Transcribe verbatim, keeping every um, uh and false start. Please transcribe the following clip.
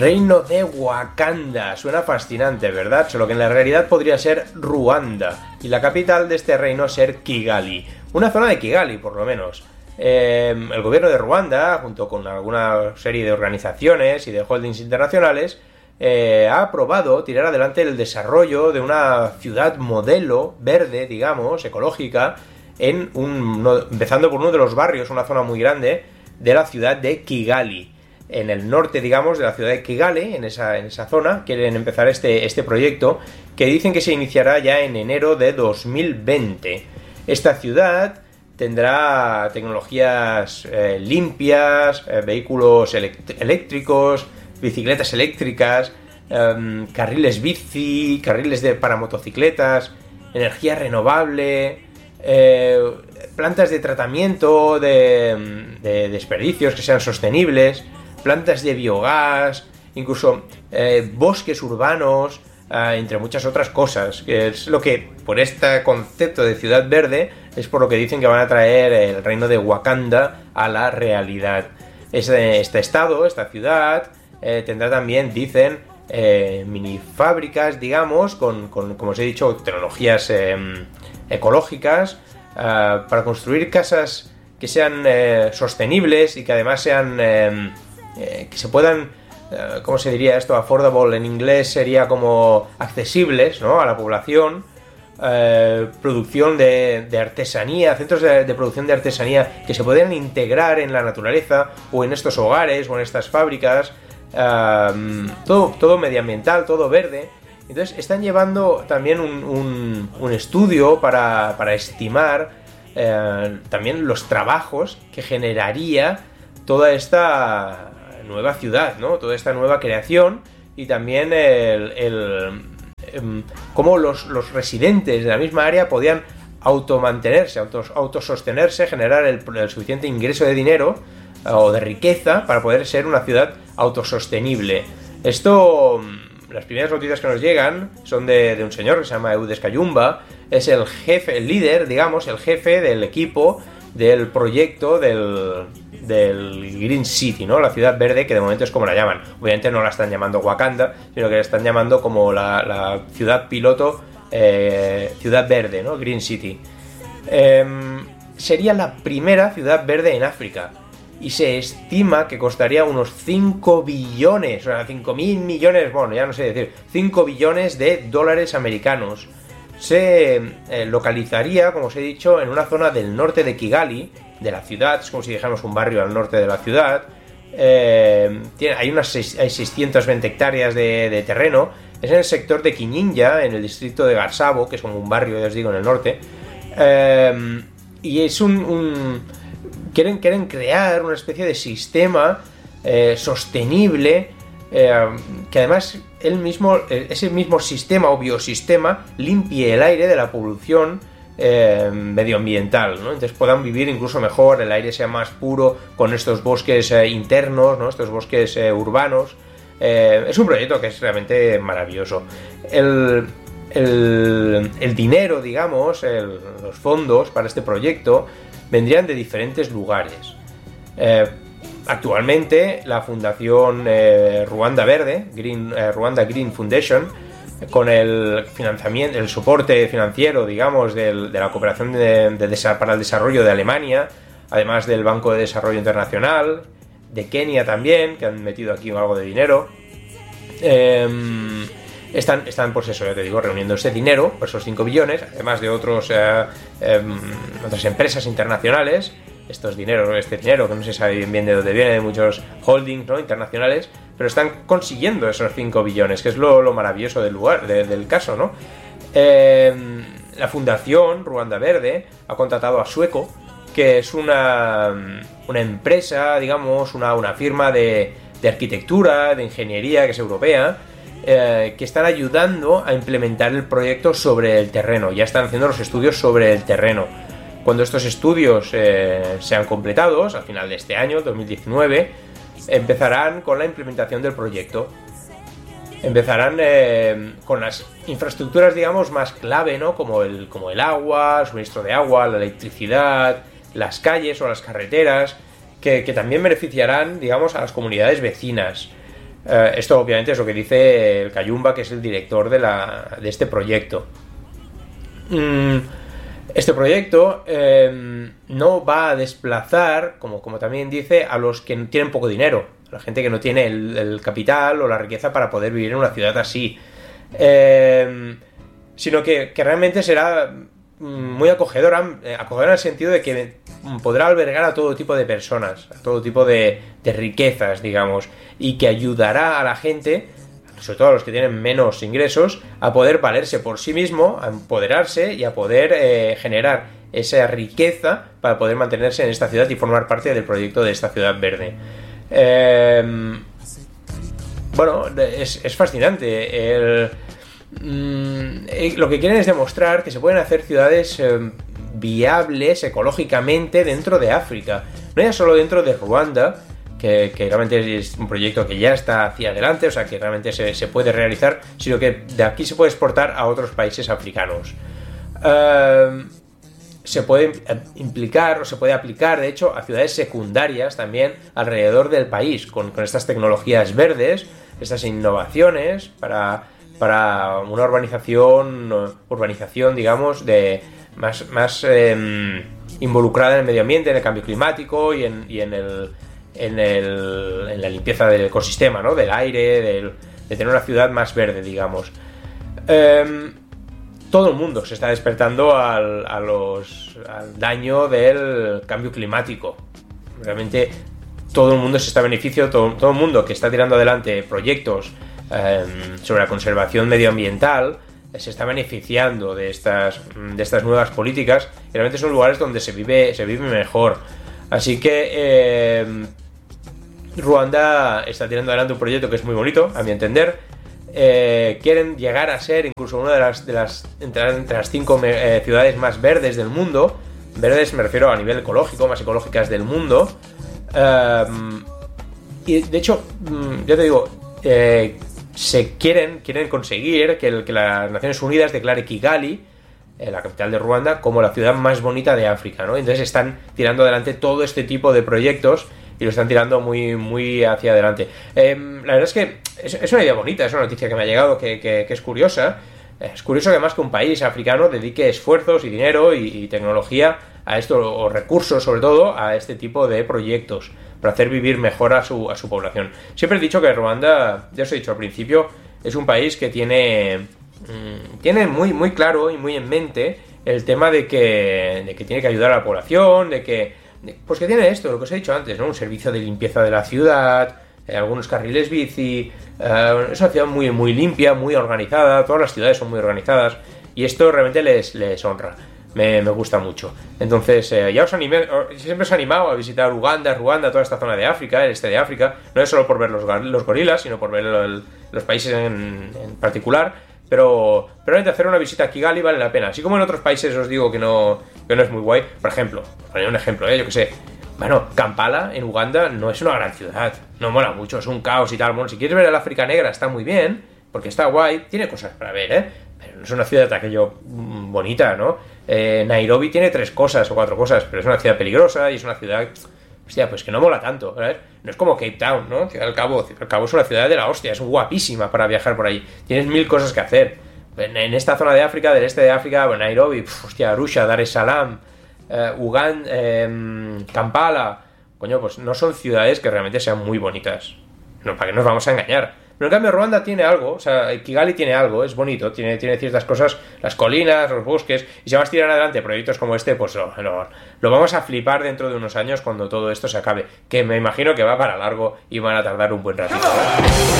Reino de Wakanda. Suena fascinante, ¿verdad? Solo que en la realidad podría ser Ruanda. Y la capital de este reino ser Kigali. Una zona de Kigali, por lo menos. Eh, el gobierno de Ruanda, junto con alguna serie de organizaciones y de holdings internacionales, eh, ha aprobado tirar adelante el desarrollo de una ciudad modelo, verde, digamos, ecológica, en un, no, empezando por uno de los barrios, una zona muy grande, de la ciudad de Kigali. En el norte, digamos, de la ciudad de Kigali, en esa, en esa zona, quieren empezar este, este proyecto, que dicen que se iniciará ya en enero de dos mil veinte. Esta ciudad tendrá tecnologías eh, limpias, eh, vehículos elect- eléctricos, bicicletas eléctricas, eh, carriles bici, carriles de, para motocicletas, energía renovable, eh, plantas de tratamiento de, de desperdicios que sean sostenibles, plantas de biogás, incluso eh, bosques urbanos, eh, entre muchas otras cosas, que es lo que, por este concepto de ciudad verde, es por lo que dicen que van a traer el reino de Wakanda a la realidad. Este, este estado, esta ciudad, eh, tendrá también, dicen, eh, mini fábricas, digamos, con, con, como os he dicho, tecnologías eh, ecológicas, eh, para construir casas que sean eh, sostenibles y que además sean... Eh, Eh, que se puedan, eh, ¿cómo se diría esto? Affordable en inglés sería como accesibles, ¿no?, a la población. Eh, producción de, de artesanía, centros de, de producción de artesanía que se puedan integrar en la naturaleza o en estos hogares o en estas fábricas, eh, todo, todo medioambiental, todo verde. Entonces están llevando también un, un, un estudio para, para estimar eh, también los trabajos que generaría toda esta nueva ciudad, ¿no? Toda esta nueva creación, y también el, el, el cómo los, los residentes de la misma área podían automantenerse, autos, autosostenerse, generar el, el suficiente ingreso de dinero eh, o de riqueza para poder ser una ciudad autosostenible. Esto, las primeras noticias que nos llegan son de, de un señor que se llama Eudes Kayumba, es el jefe, el líder, digamos, el jefe del equipo del proyecto del, del Green City, ¿no? La ciudad verde, que de momento es como la llaman. Obviamente no la están llamando Wakanda, sino que la están llamando como la, la ciudad piloto, eh, ciudad verde, ¿no? Green City. Eh, sería la primera ciudad verde en África y se estima que costaría unos cinco billones, o sea, cinco mil millones, bueno, ya no sé decir, cinco billones de dólares americanos. Se eh, localizaría, como os he dicho, en una zona del norte de Kigali, de la ciudad, es como si dijéramos un barrio al norte de la ciudad. Eh, tiene, hay unas seis, hay seiscientas veinte hectáreas de, de terreno. Es en el sector de Kinyinja, en el distrito de Garsabo, que es como un barrio, ya os digo, en el norte. Eh, y es un... un quieren, quieren crear una especie de sistema eh, sostenible, eh, que además el mismo, ese mismo sistema o biosistema limpie el aire de la polución eh, medioambiental, ¿no? Entonces puedan vivir incluso mejor, el aire sea más puro con estos bosques eh, internos, ¿no? Estos bosques eh, urbanos. Eh, es un proyecto que es realmente maravilloso. El, el, el dinero, digamos, el, los fondos para este proyecto vendrían de diferentes lugares. Eh, Actualmente la fundación eh, Ruanda Verde, Green, eh, Ruanda Green Foundation, con el financiamiento, el soporte financiero, digamos, del, de la cooperación de, de, para el desarrollo de Alemania, además del Banco de Desarrollo Internacional, de Kenia también, que han metido aquí algo de dinero, eh, están, están, pues eso, ya te digo, reuniendo ese dinero, por esos cinco billones, además de otros, eh, eh, otras empresas internacionales. Estos dineros, este dinero que no se sabe bien bien de dónde viene, de muchos holdings, ¿no?, internacionales, pero están consiguiendo esos cinco billones, que es lo, lo maravilloso del lugar, de, del caso, ¿no? Eh, la fundación Ruanda Verde ha contratado a Sueco, que es una, una empresa, digamos, una, una firma de, de arquitectura, de ingeniería, que es europea, eh, que están ayudando a implementar el proyecto sobre el terreno. Ya están haciendo los estudios sobre el terreno. Cuando estos estudios eh, sean completados, al final de este año, dos mil diecinueve, empezarán con la implementación del proyecto. Empezarán eh, con las infraestructuras, digamos, más clave, ¿no? Como el, como el agua, el suministro de agua, la electricidad, las calles o las carreteras, que, que también beneficiarán, digamos, a las comunidades vecinas. Eh, esto obviamente es lo que dice el Kayumba, que es el director de, la, de este proyecto. Mm, este proyecto eh, no va a desplazar, como, como también dice, a los que tienen poco dinero, a la gente que no tiene el, el capital o la riqueza para poder vivir en una ciudad así. Eh, sino que, que realmente será muy acogedora, acogedora en el sentido de que podrá albergar a todo tipo de personas, a todo tipo de, de riquezas, digamos, y que ayudará a la gente, sobre todo a los que tienen menos ingresos, a poder valerse por sí mismo, a empoderarse y a poder eh, generar esa riqueza para poder mantenerse en esta ciudad y formar parte del proyecto de esta ciudad verde. Eh, bueno, es, es fascinante. El, mm, lo que quieren es demostrar que se pueden hacer ciudades eh, viables ecológicamente dentro de África, no ya solo dentro de Ruanda, que, que realmente es un proyecto que ya está hacia adelante, o sea que realmente se, se puede realizar, sino que de aquí se puede exportar a otros países africanos. Uh, se puede implicar o se puede aplicar, de hecho, a ciudades secundarias también alrededor del país, con, con estas tecnologías verdes, estas innovaciones para, para una urbanización, urbanización digamos, de más, más eh, involucrada en el medio ambiente, en el cambio climático y en, y en el En, el, en la limpieza del ecosistema, ¿no? Del aire, del, de tener una ciudad más verde, digamos. Eh, todo el mundo se está despertando al, a los, al daño del cambio climático. Realmente todo el mundo se está beneficiando, todo, todo el mundo que está tirando adelante proyectos eh, sobre la conservación medioambiental se está beneficiando de estas, de estas nuevas políticas, y realmente son lugares donde se vive, se vive mejor. Así que eh, Ruanda está tirando adelante un proyecto que es muy bonito, a mi entender. Eh, quieren llegar a ser incluso una de las, de las entre, entre las cinco eh, ciudades más verdes del mundo. Verdes me refiero a nivel ecológico, más ecológicas del mundo. Eh, y de hecho, ya te digo, eh, se quieren, quieren conseguir que, el, que las Naciones Unidas declare Kigali, la capital de Ruanda, como la ciudad más bonita de África, ¿no? Entonces están tirando adelante todo este tipo de proyectos y lo están tirando muy, muy hacia adelante. Eh, la verdad es que es, es una idea bonita, es una noticia que me ha llegado que, que, que es curiosa. Es curioso que además que un país africano dedique esfuerzos y dinero y, y tecnología a esto, o recursos sobre todo, a este tipo de proyectos para hacer vivir mejor a su, a su población. Siempre he dicho que Ruanda, ya os he dicho al principio, es un país que tiene... tiene muy, muy claro y muy en mente el tema de que, de que tiene que ayudar a la población, de que, de, pues que tiene esto, lo que os he dicho antes, ¿no? Un servicio de limpieza de la ciudad, eh, algunos carriles bici, eh, es una ciudad muy, muy limpia, muy organizada, todas las ciudades son muy organizadas y esto realmente les, les honra, me, me gusta mucho. Entonces, eh, ya os animé, siempre os he animado a visitar Uganda, Ruanda, toda esta zona de África, el este de África, no es solo por ver los, los gorilas, sino por ver el, los países en, en particular. Pero, pero realmente hacer una visita a Kigali vale la pena. Así como en otros países os digo que no, que no es muy guay. Por ejemplo, poner un ejemplo, ¿eh? Yo que sé. Bueno, Kampala, en Uganda, no es una gran ciudad. No mola mucho, es un caos y tal. Bueno, si quieres ver el África negra está muy bien, porque está guay, tiene cosas para ver, ¿eh? Pero no es una ciudad aquello bonita, ¿no? Eh, Nairobi tiene tres cosas o cuatro cosas, pero es una ciudad peligrosa y es una ciudad... Hostia, pues que no mola tanto, ¿sabes? No es como Cape Town, ¿no? Ciudad del Cabo. Ciudad del Cabo es una ciudad de la hostia, es guapísima para viajar por ahí. Tienes mil cosas que hacer. En, en esta zona de África, del este de África, bueno, Nairobi, pf, hostia, Arusha, Dar es Salaam, eh, Uganda, eh, Kampala. Coño, pues no son ciudades que realmente sean muy bonitas. No, ¿para qué nos vamos a engañar? Pero en cambio Ruanda tiene algo, o sea, Kigali tiene algo, es bonito, tiene, tiene ciertas cosas, las colinas, los bosques, y si vas a tirar adelante proyectos como este, pues lo, lo, lo vamos a flipar dentro de unos años cuando todo esto se acabe, que me imagino que va para largo y van a tardar un buen ratito.